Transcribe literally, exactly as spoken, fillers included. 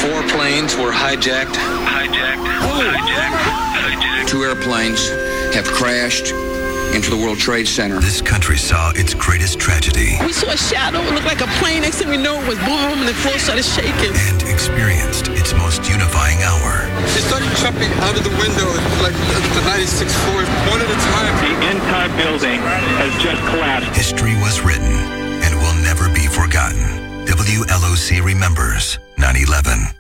Four planes were hijacked. Hijacked. Hijacked. Hijacked. Two airplanes have crashed into the World Trade Center. This country saw its greatest tragedy. We saw a shadow. It looked like a plane. Next thing we know, it was boom, and the floor started shaking. And experienced its most unifying hour. They started jumping out of the window like the ninety-sixth floor, one at a time. The entire building has just collapsed. History was written and will never be forgotten. W L O C remembers nine eleven.